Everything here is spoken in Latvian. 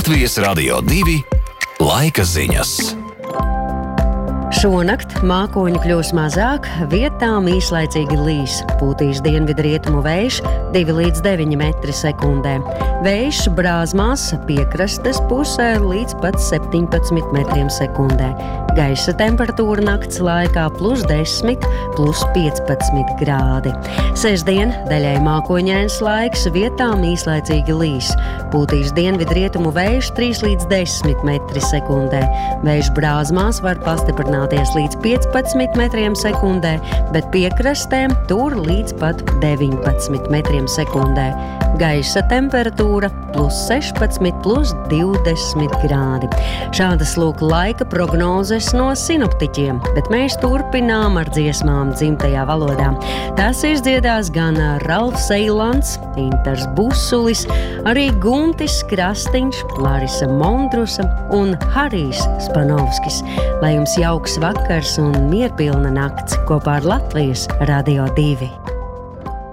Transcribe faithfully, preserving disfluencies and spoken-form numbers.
Latvijas Radio divi laika ziņas. Šonakt mākoņu kļūs mazāk, vietām īslaicīgi līs. Pūtīs dienvidrietumu vējš divi līdz deviņi metri sekundē. Vējš brāzmās piekrastes pusē līdz pat septiņpadsmit metriem sekundē. Gaisa temperatūra nakts laikā plus desmit, plus piecpadsmit grādi. Sestdien daļai mākoņains laiks, vietām īslaicīgi līs. Pūtīs dienvidrietumu vējš trīs līdz desmit metri sekundē. Vējš brāzmās var pastiprināties līdz piecpadsmit metriem sekundē, bet piekrastēm tur līdz pat deviņpadsmit metriem sekundē. Gaisa temperatūra plus sešpadsmit, plus divdesmit grādi. Šādas lūk laika prognozes no sinoptiķiem, bet mēs turpinām ar dziesmām dzimtajā valodā. Tās izdziedās gan Ralfs Eilants, Intars Busulis, arī Guntis Krastiņš, Larisa Mondrusa un Harijs Spanovskis. Lai jums jauks vakars un mierpilna nakts kopā ar Latvijas Radio divi.